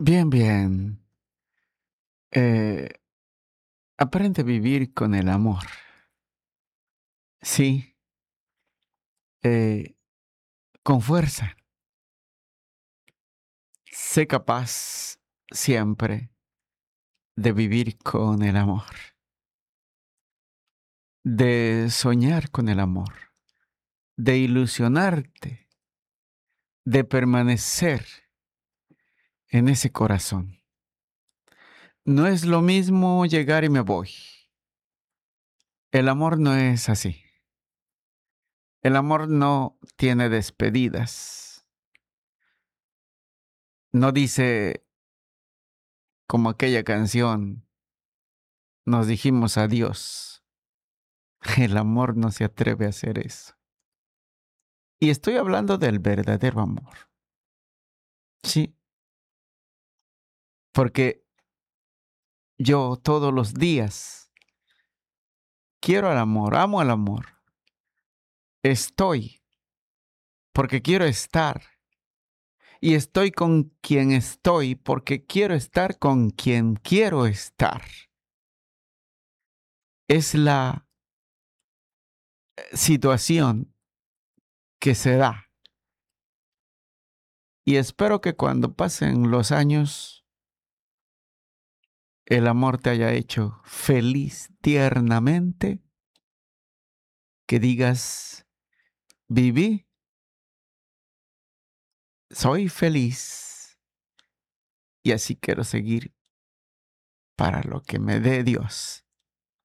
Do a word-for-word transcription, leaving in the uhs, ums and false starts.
Bien, bien. Eh, aprende a vivir con el amor. Sí, eh, con fuerza. Sé capaz siempre de vivir con el amor, de soñar con el amor, de ilusionarte, de permanecer en ese corazón. No es lo mismo llegar y me voy. El amor no es así. El amor no tiene despedidas. No dice como aquella canción, nos dijimos adiós. El amor no se atreve a hacer eso. Y estoy hablando del verdadero amor. Sí, porque yo todos los días quiero el amor, amo el amor. Estoy porque quiero estar. Y estoy con quien estoy porque quiero estar con quien quiero estar. Es la situación que se da. Y espero que cuando pasen los años, el amor te haya hecho feliz tiernamente, que digas, viví, soy feliz y así quiero seguir para lo que me dé Dios.